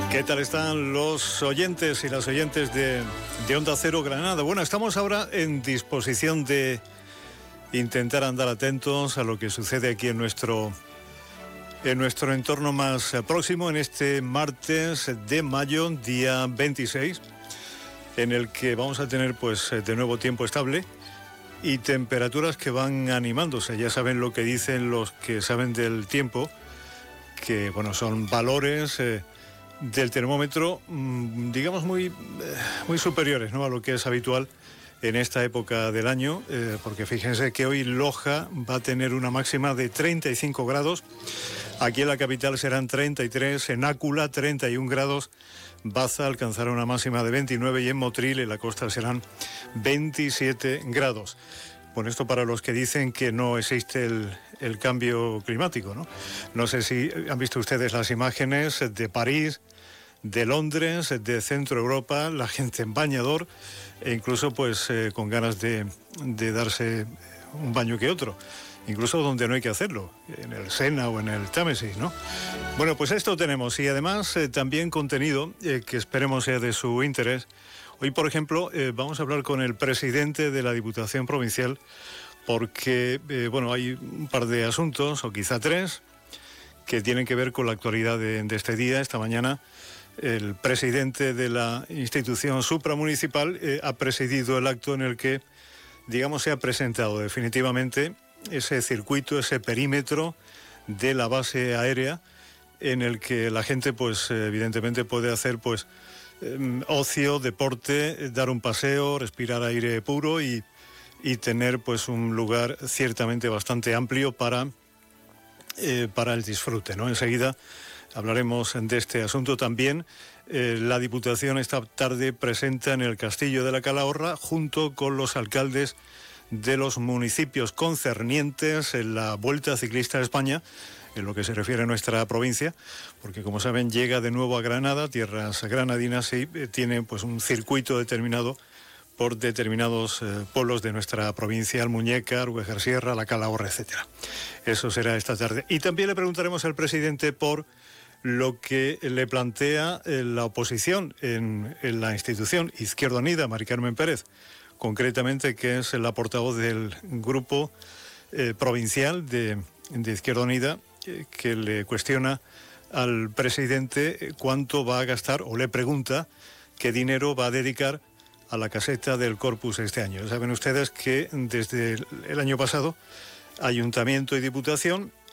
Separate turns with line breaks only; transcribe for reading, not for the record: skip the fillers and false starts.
¿Qué tal están los oyentes y las oyentes de Onda Cero Granada? Bueno, estamos ahora en disposición de intentar andar atentos a lo que sucede aquí en nuestro entorno más próximo, en este martes de mayo, día 26, en el que vamos a tener pues de nuevo tiempo estable y temperaturas que van animándose. Ya saben lo que dicen los que saben del tiempo, que bueno, son valores del termómetro, digamos, muy superiores, ¿no?, a lo que es habitual en esta época del año, porque fíjense que hoy Loja va a tener una máxima de 35 grados, aquí en la capital serán 33, en Ácula 31 grados, Baza alcanzará una máxima de 29 y en Motril, en la costa, serán 27 grados. Bueno, esto para los que dicen que no existe el cambio climático, ¿no? No sé si han visto ustedes las imágenes de París, de Londres, de Centro Europa, la gente en bañador e incluso pues con ganas de darse un baño que otro, incluso donde no hay que hacerlo, en el Sena o en el Támesis, ¿no? Bueno, pues esto tenemos y además también contenido que esperemos sea de su interés. Hoy, por ejemplo, vamos a hablar con el presidente de la Diputación Provincial porque, bueno, hay un par de asuntos, o quizá tres, que tienen que ver con la actualidad de este día. Esta mañana el presidente de la institución supramunicipal ha presidido el acto en el que, digamos, se ha presentado definitivamente ese circuito, ese perímetro de la base aérea en el que la gente, pues, evidentemente puede hacer, pues, ocio, deporte, dar un paseo, respirar aire puro y tener pues un lugar ciertamente bastante amplio para el disfrute, ¿no? Enseguida hablaremos de este asunto también. La Diputación esta tarde presenta en el Castillo de la Calahorra, junto con los alcaldes de los municipios concernientes en la Vuelta Ciclista de España, en lo que se refiere a nuestra provincia, porque como saben llega de nuevo a Granada, tierras granadinas, y tiene pues un circuito determinado por determinados pueblos de nuestra provincia, Almuñécar, Huejar-Sierra, La Calahorra, etcétera. Eso será esta tarde. Y también le preguntaremos al presidente por lo que le plantea la oposición en la institución Izquierda Unida, Mari Carmen Pérez, concretamente, que es la portavoz del grupo provincial de Izquierda Unida, que le cuestiona al presidente cuánto va a gastar, o le pregunta qué dinero va a dedicar a la caseta del Corpus este año. Saben ustedes que desde el año pasado Ayuntamiento y Diputación